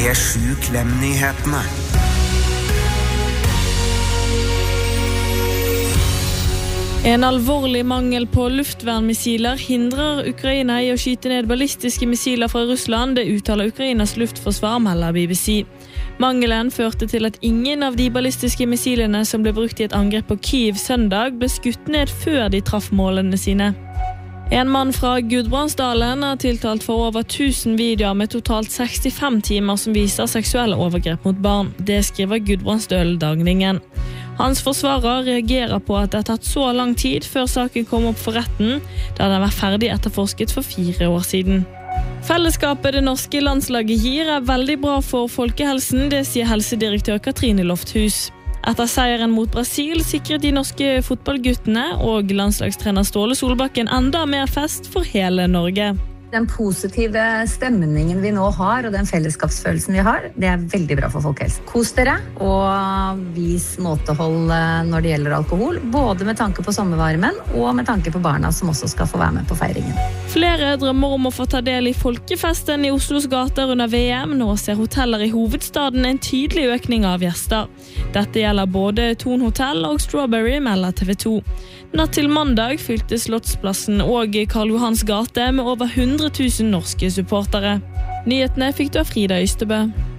P7-Klem-nyhetene. En alvorlig mangel på luftvernmissiler hindrer Ukraina i å skyte ned ballistiske missiler fra Russland, det uttaler Ukrainas luftforsvar, melder BBC. Mangelen førte til at ingen av de ballistiske missilene som ble brukt i et angrep på Kyiv søndag ble skutt ned før de traff målene sine. En mann fra Gudbrandsdalen er tiltalt for over 1000 videoer med totalt 65 timer som viser seksuelle overgrep mot barn. Det skriver Gudbrandsdølen-dagningen. Hans forsvarer reagerer på at det har tatt så lang tid før saken kom opp for retten, da den var ferdig etterforsket for 4 år siden. Fellesskapet det norske landslaget gir er veldig bra for folkehelsen, det sier helsedirektør Katrine Lofthus. Etter seieren mot Brasil sikret de norske fotballguttene og landslagstrener Ståle Solbakken enda mer fest for hele Norge. Den positive stemningen vi nå har, og den fellesskapsfølelsen vi har, det er veldig bra for folkehelsen. Kos dere, og vis måtehold når det gjelder alkohol, både med tanke på sommervarmen og med tanke på barna som også skal få være med på feiringen. Flere drømmer om å få ta del i folkefesten i Oslos gater under VM. Nå ser hoteller i hovedstaden en tydelig økning av gjester. Dette gjelder både Thon Hotel og Strawberry, melder TV 2. Natt til mandag fylte Slottsplassen og Karl Johans gate med over 100 000 norske supportere. Nyhetene fikk du av Frida Ystebø.